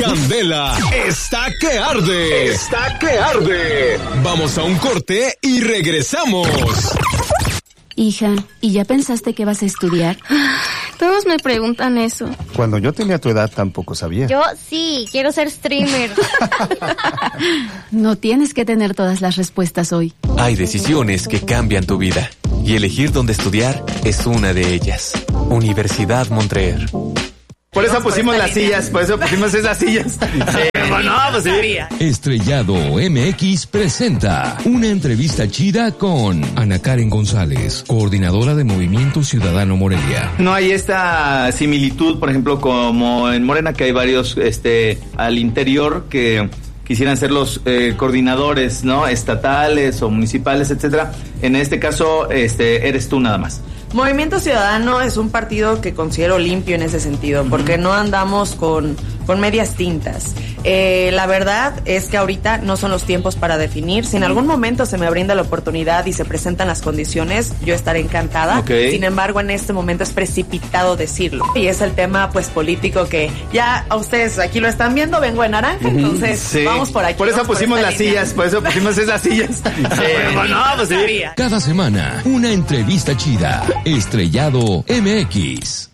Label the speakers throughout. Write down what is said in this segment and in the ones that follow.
Speaker 1: Candela está que arde. Está que arde. Vamos a un corte y regresamos.
Speaker 2: Hija, ¿y ya pensaste qué vas a estudiar?
Speaker 3: Todos me preguntan eso.
Speaker 4: Cuando yo tenía tu edad tampoco sabía.
Speaker 3: Yo sí, quiero ser streamer.
Speaker 2: No tienes que tener todas las respuestas hoy.
Speaker 5: Hay decisiones que cambian tu vida y elegir dónde estudiar es una de ellas. Universidad Montreal.
Speaker 6: Por eso pusimos las sillas, por eso pusimos esas sillas. Bueno, pues sí.
Speaker 7: Estrellado MX presenta una entrevista chida con Ana Karen González, coordinadora de Movimiento Ciudadano Morelia.
Speaker 6: No hay esta similitud, por ejemplo, como en Morena, que hay varios al interior que quisieran ser los coordinadores, ¿no? Estatales o municipales, etcétera. En este caso, eres tú nada más.
Speaker 8: Movimiento Ciudadano es un partido que considero limpio en ese sentido, porque no andamos con medias tintas. La verdad es que ahorita no son los tiempos para definir. Si en algún momento se me brinda la oportunidad y se presentan las condiciones, yo estaré encantada.
Speaker 6: Okay.
Speaker 8: Sin embargo, en este momento es precipitado decirlo. Y es el tema, pues, político que ya a ustedes aquí lo están viendo, vengo en naranja, entonces
Speaker 6: sí.
Speaker 8: Vamos por aquí.
Speaker 6: Por eso pusimos las sillas, por eso pusimos esas sillas. Bueno, pues sí.
Speaker 7: Cada semana, una entrevista chida. Estrellado MX.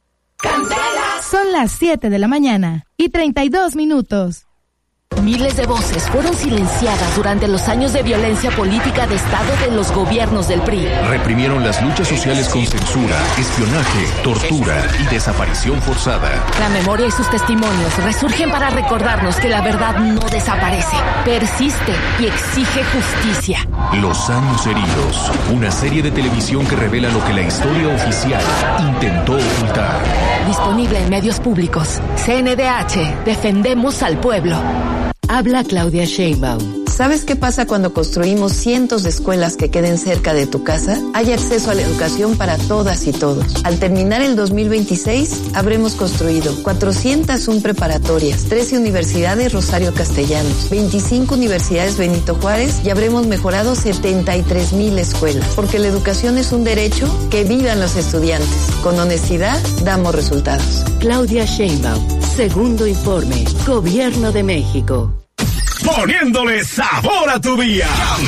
Speaker 9: Son las 7 de la mañana y 32 minutos.
Speaker 10: Miles de voces fueron silenciadas durante los años de violencia política de Estado de los gobiernos del PRI.
Speaker 7: Reprimieron las luchas sociales con censura, espionaje, tortura y desaparición forzada.
Speaker 10: La memoria y sus testimonios resurgen para recordarnos que la verdad no desaparece, persiste y exige justicia.
Speaker 7: Los años heridos. Una serie de televisión que revela lo que la historia oficial intentó ocultar.
Speaker 10: Disponible en medios públicos. CNDH. Defendemos al pueblo. Habla Claudia Sheinbaum.
Speaker 11: ¿Sabes qué pasa cuando construimos cientos de escuelas que queden cerca de tu casa? Hay acceso a la educación para todas y todos. Al terminar el 2026, habremos construido 401 preparatorias, 13 universidades Rosario Castellanos, 25 universidades Benito Juárez y habremos mejorado 73,000 escuelas. Porque la educación es un derecho, que vivan los estudiantes. Con honestidad, damos resultados.
Speaker 10: Claudia Sheinbaum. Segundo informe. Gobierno de México.
Speaker 1: Poniéndole sabor a tu día.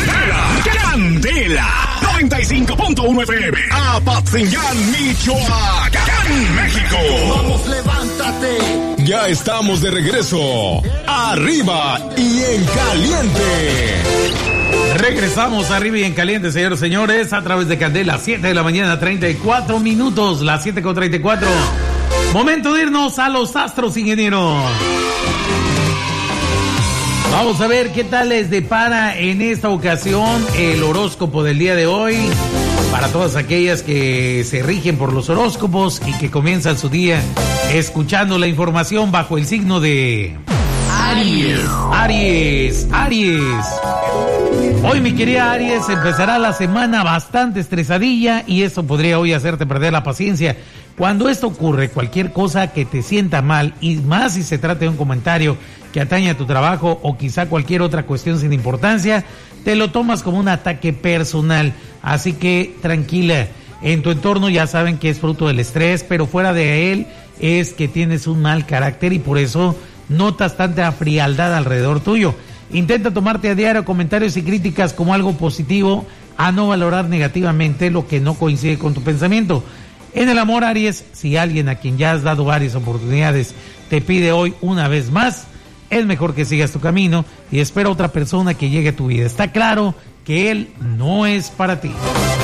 Speaker 1: Candela. 95.1 FM. Apatzingán, Michoacán, México. Vamos, levántate. Ya estamos de regreso. Arriba y en caliente.
Speaker 12: Regresamos arriba y en caliente, señores y señores, a través de Candela, 7 de la mañana, 34 minutos, las 7:34. Momento de irnos a los astros, ingeniero. Vamos a ver qué tal les depara en esta ocasión el horóscopo del día de hoy. Para todas aquellas que se rigen por los horóscopos y que comienzan su día escuchando la información bajo el signo de Aries. Aries. Hoy, mi querida Aries, empezará la semana bastante estresadilla y eso podría hoy hacerte perder la paciencia. Cuando esto ocurre, cualquier cosa que te sienta mal, y más si se trata de un comentario que atañe a tu trabajo o quizá cualquier otra cuestión sin importancia, te lo tomas como un ataque personal. Así que tranquila, en tu entorno ya saben que es fruto del estrés, pero fuera de él es que tienes un mal carácter y por eso notas tanta frialdad alrededor tuyo. Intenta tomarte a diario comentarios y críticas como algo positivo, a no valorar negativamente lo que no coincide con tu pensamiento. En el amor, Aries, si alguien a quien ya has dado varias oportunidades te pide hoy una vez más, es mejor que sigas tu camino y espera a otra persona que llegue a tu vida. Está claro que él no es para ti.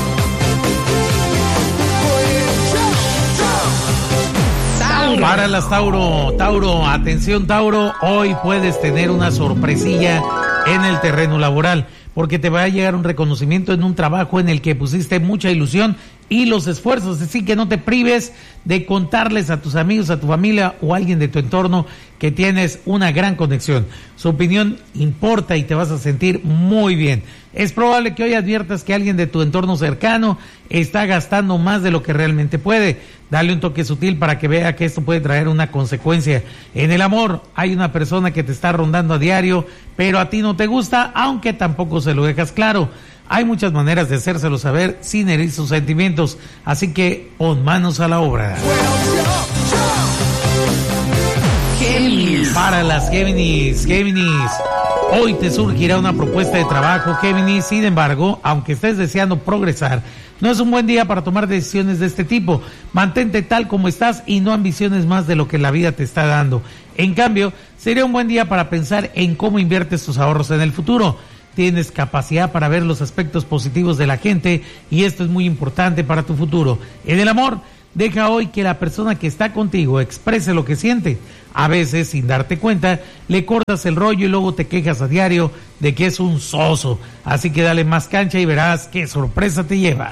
Speaker 12: Para las Tauro, atención Tauro, hoy puedes tener una sorpresilla en el terreno laboral, porque te va a llegar un reconocimiento en un trabajo en el que pusiste mucha ilusión y los esfuerzos, así que no te prives de contarles a tus amigos, a tu familia o a alguien de tu entorno que tienes una gran conexión. Su opinión importa y te vas a sentir muy bien. Es probable que hoy adviertas que alguien de tu entorno cercano está gastando más de lo que realmente puede. Dale un toque sutil para que vea que esto puede traer una consecuencia. En el amor, hay una persona que te está rondando a diario, pero a ti no te gusta, aunque tampoco se lo dejas claro. Hay muchas maneras de hacérselo saber sin herir sus sentimientos, así que pon manos a la obra.
Speaker 1: Géminis.
Speaker 12: para las Géminis. Géminis, hoy te surgirá una propuesta de trabajo, Géminis. Sin embargo, aunque estés deseando progresar, no es un buen día para tomar decisiones de este tipo. Mantente tal como estás y no ambiciones más de lo que la vida te está dando. En cambio, sería un buen día para pensar en cómo inviertes tus ahorros en el futuro. Tienes capacidad para ver los aspectos positivos de la gente y esto es muy importante para tu futuro. En el amor, deja hoy que la persona que está contigo exprese lo que siente. A veces, sin darte cuenta, le cortas el rollo y luego te quejas a diario de que es un soso. Así que dale más cancha y verás qué sorpresa te llevas.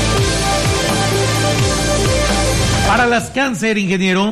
Speaker 12: Para las Cáncer, ingeniero.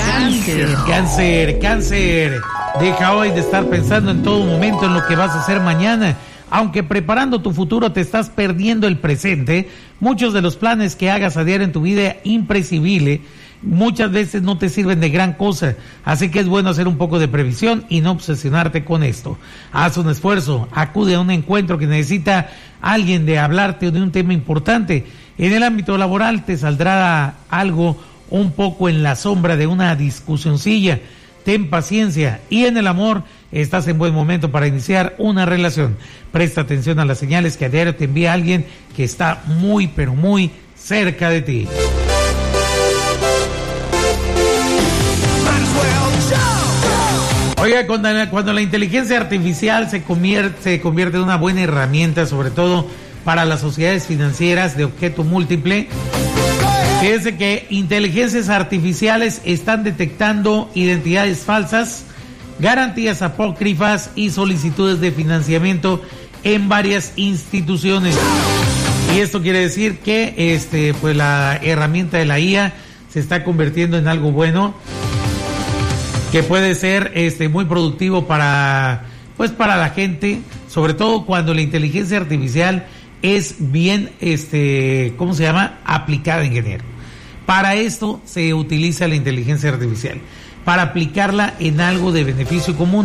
Speaker 12: Cáncer. Deja hoy de estar pensando en todo momento en lo que vas a hacer mañana. Aunque preparando tu futuro te estás perdiendo el presente, muchos de los planes que hagas a diario en tu vida imprescindible muchas veces no te sirven de gran cosa, así que es bueno hacer un poco de previsión y no obsesionarte con esto. Haz un esfuerzo, acude a un encuentro que necesita alguien de hablarte de un tema importante. En el ámbito laboral te saldrá algo un poco en la sombra de una discusioncilla. Ten paciencia, y en el amor estás en buen momento para iniciar una relación. Presta atención a las señales que a diario te envía alguien que está muy pero muy cerca de ti. Oiga, cuando la inteligencia artificial se convierte en una buena herramienta, sobre todo para las sociedades financieras de objeto múltiple, fíjense que inteligencias artificiales están detectando identidades falsas, garantías apócrifas y solicitudes de financiamiento en varias instituciones. Y esto quiere decir que pues la herramienta de la IA se está convirtiendo en algo bueno, que puede ser muy productivo para la gente, sobre todo cuando la inteligencia artificial es bien aplicada, ingeniero. Para esto se utiliza la inteligencia artificial, para aplicarla en algo de beneficio común.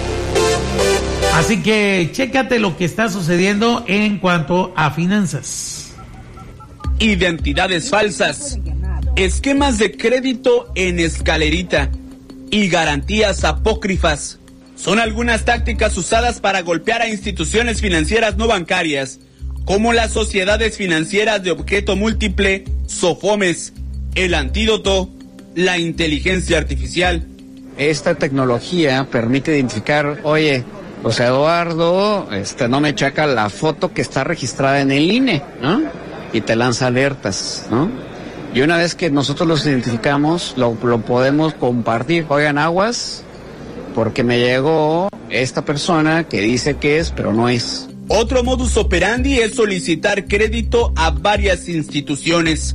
Speaker 12: Así que chécate lo que está sucediendo en cuanto a finanzas.
Speaker 13: Identidades falsas, esquemas de crédito en escalerita y garantías apócrifas son algunas tácticas usadas para golpear a instituciones financieras no bancarias, como las sociedades financieras de objeto múltiple, SOFOMES. El antídoto, la inteligencia artificial.
Speaker 14: Esta tecnología permite identificar, oye, pues Eduardo, no me checa la foto que está registrada en el INE, ¿no? Y te lanza alertas, ¿no? Y una vez que nosotros los identificamos, lo podemos compartir. Oigan, aguas, porque me llegó esta persona que dice que es, pero no es.
Speaker 13: Otro modus operandi es solicitar crédito a varias instituciones.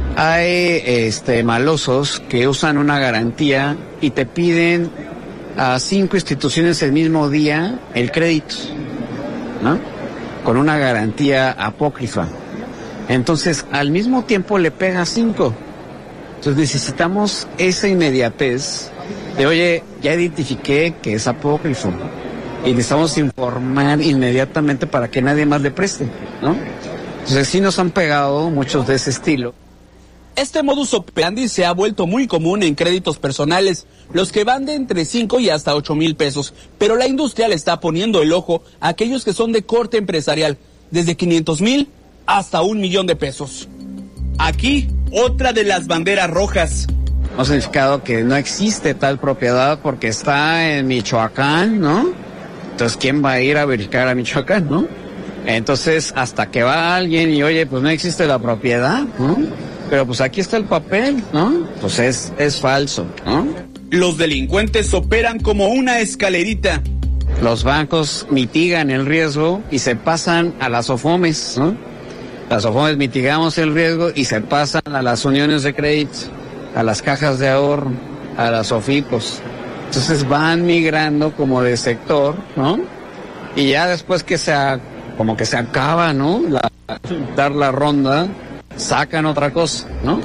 Speaker 14: Hay malosos que usan una garantía y te piden a 5 instituciones el mismo día el crédito, ¿no? Con una garantía apócrifa. Entonces, al mismo tiempo le pega 5. Entonces necesitamos esa inmediatez de, oye, ya identifiqué que es apócrifo. Y necesitamos informar inmediatamente para que nadie más le preste, ¿no? Entonces sí nos han pegado muchos de ese estilo.
Speaker 13: Este modus operandi se ha vuelto muy común en créditos personales, los que van de entre 5 y hasta 8,000 pesos, pero la industria le está poniendo el ojo a aquellos que son de corte empresarial, desde 500,000 hasta 1,000,000 de pesos. Aquí, otra de las banderas rojas.
Speaker 14: Hemos identificado que no existe tal propiedad porque está en Michoacán, ¿no? Entonces, ¿quién va a ir a verificar a Michoacán, no? Entonces, hasta que va alguien y, oye, pues no existe la propiedad, ¿no? Pero pues aquí está el papel, ¿no? Pues es falso, ¿no?
Speaker 13: Los delincuentes operan como una escalerita.
Speaker 14: Los bancos mitigan el riesgo y se pasan a las SOFOMES, ¿no? Las SOFOMES mitigamos el riesgo y se pasan a las uniones de crédito, a las cajas de ahorro, a las SOFIPOS. Entonces van migrando como de sector, ¿no? Y ya después que como que se acaba, ¿no? Dar la ronda, sacan otra cosa, ¿no?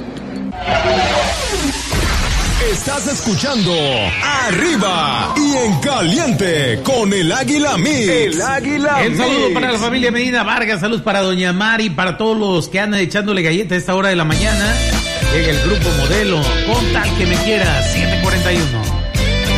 Speaker 1: Estás escuchando Arriba y en Caliente con el Águila Mix.
Speaker 12: El saludo para la familia Medina Vargas, saludos para doña Mari, para todos los que andan echándole galleta a esta hora de la mañana. Llega el grupo Modelo, con Tal que me quiera, 7:41.